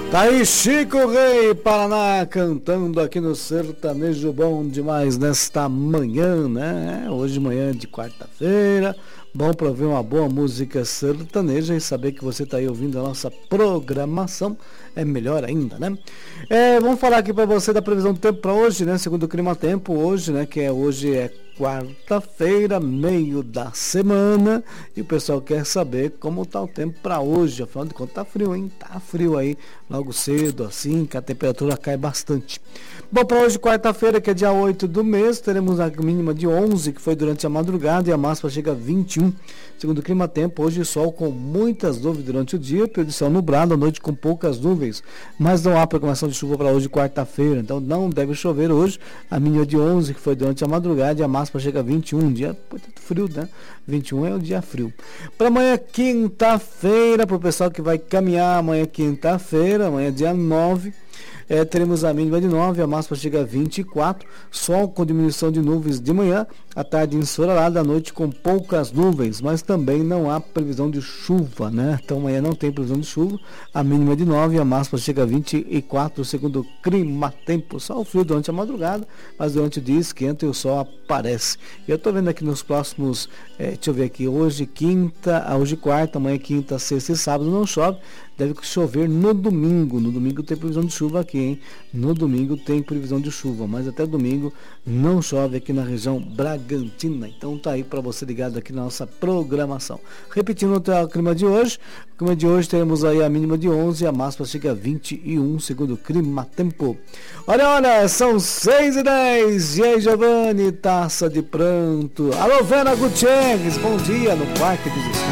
Tá aí Chico Rei Paraná cantando aqui no Sertanejo Bom Demais nesta manhã, né? Hoje de manhã de quarta-feira. Bom para ouvir uma boa música sertaneja e saber que você está aí ouvindo a nossa programação é melhor ainda, né? Vamos falar aqui para você da previsão do tempo para hoje, né? Segundo o Clima Tempo, hoje, né? Hoje é quarta-feira, meio da semana, e o pessoal quer saber como tá o tempo para hoje. Afinal de contas, tá frio, hein? Tá frio aí, logo cedo, assim, que a temperatura cai bastante. Bom, para hoje, quarta-feira, que é dia 8 do mês, teremos a mínima de 11, que foi durante a madrugada, e a máxima chega a 21. Segundo o Clima Tempo, hoje sol com muitas nuvens durante o dia, período de céu nublado, à noite com poucas nuvens, mas não há programação de chuva para hoje, quarta-feira, então não deve chover hoje. A mínima de 11, que foi durante a madrugada, e a máxima chega a 21, um dia muito frio, né? 21 é um dia frio. Para amanhã, quinta-feira, para o pessoal que vai caminhar, amanhã quinta-feira, amanhã dia 9, teremos a mínima de 9, a máxima chega a 24, sol com diminuição de nuvens de manhã, à tarde ensolarada, à noite com poucas nuvens, mas também não há previsão de chuva, né? Então amanhã não tem previsão de chuva, a mínima de 9, a máxima chega a 24, segundo o Clima Tempo. Só o frio durante a madrugada, mas durante o dia esquenta e o sol aparece. E eu tô vendo aqui nos próximos, deixa eu ver aqui, hoje quarta, amanhã quinta, sexta e sábado não chove, deve chover no domingo. No domingo tem previsão de chuva aqui, hein? No domingo tem previsão de chuva, mas até domingo não chove aqui na região Bragantina. Então tá aí para você ligado aqui na nossa programação. Repetindo o clima de hoje. O clima de hoje teremos aí a mínima de 11 e a máxima chega a 21, segundo o Clima Tempo. Olha, são 6h10. E aí, Giovanni, taça de pranto. Alô, Vera Gutierrez, bom dia no Parque dos Estados.